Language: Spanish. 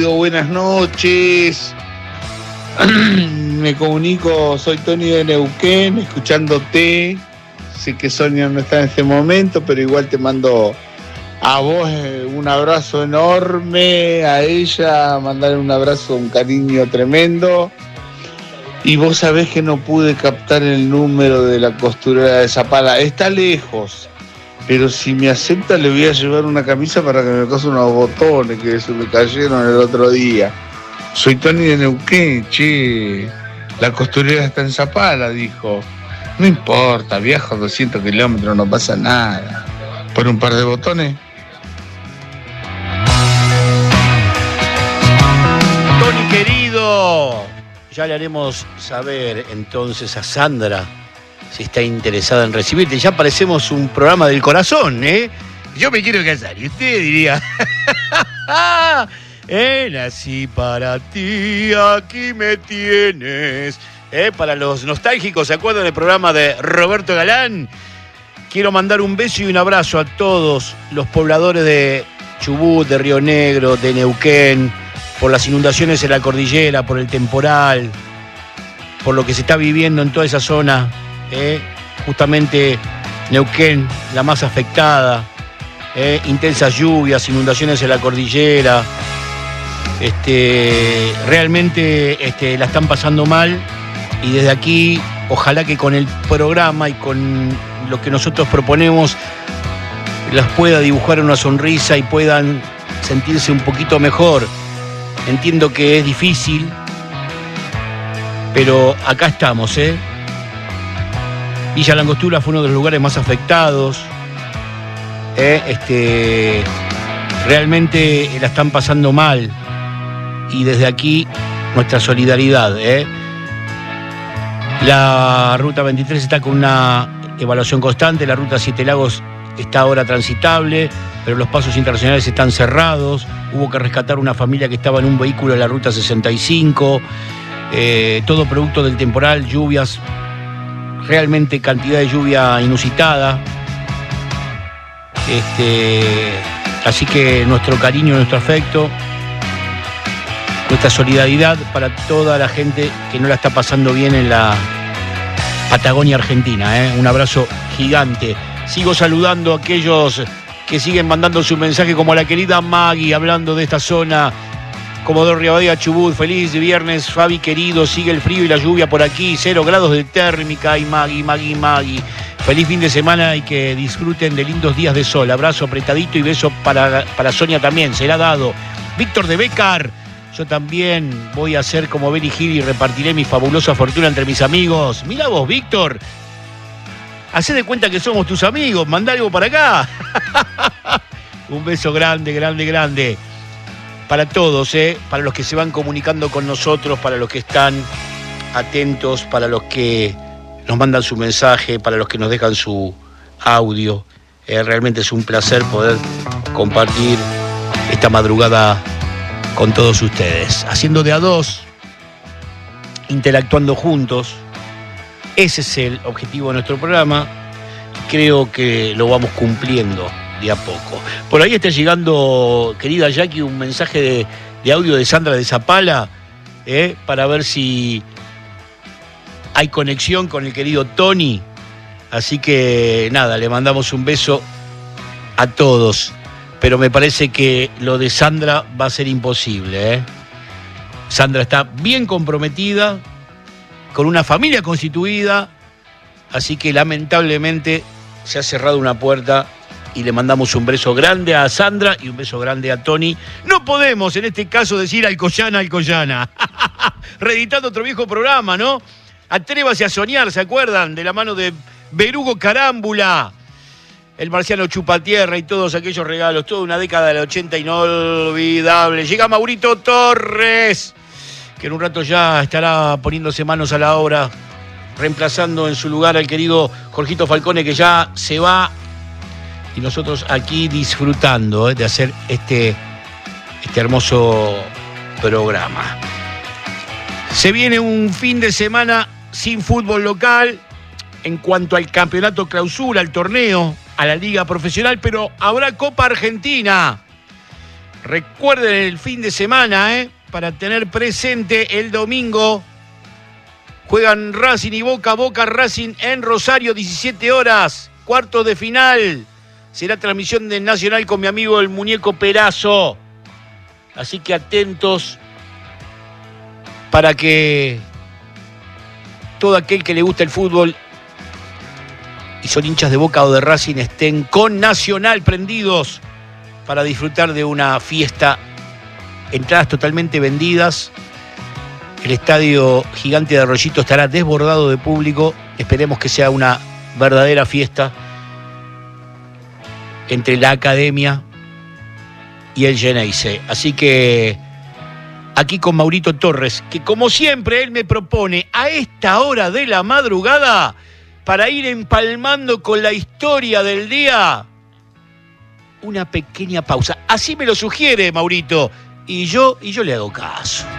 querido, buenas noches. Me comunico, soy Tony de Neuquén, escuchándote. Sé que Sonia no está en este momento, pero igual te mando a vos un abrazo enorme, a ella mandarle un abrazo, un cariño tremendo. Y vos sabés que no pude captar el número de la costurera de Zapala, está lejos. Pero si me acepta le voy a llevar una camisa para que me cose unos botones que se me cayeron el otro día. Soy Tony de Neuquén, che. La costurera está en Zapala, dijo. No importa, viajo 200 kilómetros, no pasa nada. ¿Por un par de botones? Tony querido, ya le haremos saber entonces a Sandra si está interesada en recibirte. Ya parecemos un programa del corazón, ¿eh? Yo me quiero casar y usted diría... nací para ti, aquí me tienes. Para los nostálgicos, ¿se acuerdan del programa de Roberto Galán? Quiero mandar un beso y un abrazo a todos los pobladores de Chubut, de Río Negro, de Neuquén, por las inundaciones en la cordillera, por el temporal, por lo que se está viviendo en toda esa zona. Justamente Neuquén, la más afectada, intensas lluvias, inundaciones en la cordillera, realmente la están pasando mal, y desde aquí ojalá que con el programa y con lo que nosotros proponemos las pueda dibujar una sonrisa y puedan sentirse un poquito mejor. Entiendo que es difícil, pero acá estamos, Villa Langostura fue uno de los lugares más afectados. Realmente la están pasando mal. Y desde aquí, nuestra solidaridad. La Ruta 23 está con una evaluación constante. La Ruta 7 Lagos está ahora transitable, pero los pasos internacionales están cerrados. Hubo que rescatar una familia que estaba en un vehículo en la Ruta 65. Todo producto del temporal, lluvias. Realmente cantidad de lluvia inusitada. Así que nuestro cariño, nuestro afecto, nuestra solidaridad para toda la gente que no la está pasando bien en la Patagonia Argentina. Un abrazo gigante. Sigo saludando a aquellos que siguen mandando su mensaje, como la querida Maggie, hablando de esta zona. Comodoro Rivadavia, Chubut, feliz viernes, Fabi querido, sigue el frío y la lluvia por aquí, 0 grados de térmica. Y Maggie. Feliz fin de semana y que disfruten de lindos días de sol. Abrazo apretadito y beso para Sonia también, será dado. Víctor de Becar, yo también voy a hacer como Benny Hill y repartiré mi fabulosa fortuna entre mis amigos. Mira vos, Víctor, hacé de cuenta que somos tus amigos, mandá algo para acá. Un beso grande. Para todos, para los que se van comunicando con nosotros, para los que están atentos, para los que nos mandan su mensaje, para los que nos dejan su audio. Realmente es un placer poder compartir esta madrugada con todos ustedes. Haciendo de a dos, interactuando juntos. Ese es el objetivo de nuestro programa. Creo que lo vamos cumpliendo de a poco. Por ahí está llegando, querida Jackie, un mensaje de audio de Sandra de Zapala, para ver si hay conexión con el querido Tony. Así que nada, le mandamos un beso a todos. Pero me parece que lo de Sandra va a ser imposible. Sandra está bien comprometida, con una familia constituida, así que lamentablemente se ha cerrado una puerta. Y le mandamos un beso grande a Sandra y un beso grande a Tony. No podemos, en este caso, decir Alcoyana. Reeditando otro viejo programa, ¿no? Atrévase a soñar, ¿se acuerdan? De la mano de Berugo Carámbula, el marciano Chupatierra y todos aquellos regalos. Toda una década del 80 inolvidable. Llega Maurito Torres, que en un rato ya estará poniéndose manos a la obra, reemplazando en su lugar al querido Jorgito Falcone, que ya se va. Y nosotros aquí disfrutando de hacer este hermoso programa. Se viene un fin de semana sin fútbol local en cuanto al campeonato clausura, al torneo, a la liga profesional, pero habrá Copa Argentina. Recuerden el fin de semana, para tener presente el domingo. Juegan Racing y Boca Racing en Rosario, 17 horas, cuartos de final. Será transmisión del Nacional con mi amigo el Muñeco Perazo. Así que atentos para que todo aquel que le gusta el fútbol y son hinchas de Boca o de Racing estén con Nacional prendidos para disfrutar de una fiesta. Entradas totalmente vendidas. El estadio Gigante de Arroyito estará desbordado de público. Esperemos que sea una verdadera fiesta entre la academia y el Geneise. Así que aquí con Maurito Torres, que como siempre él me propone a esta hora de la madrugada, para ir empalmando con la historia del día, una pequeña pausa. Así me lo sugiere Maurito, y yo le hago caso.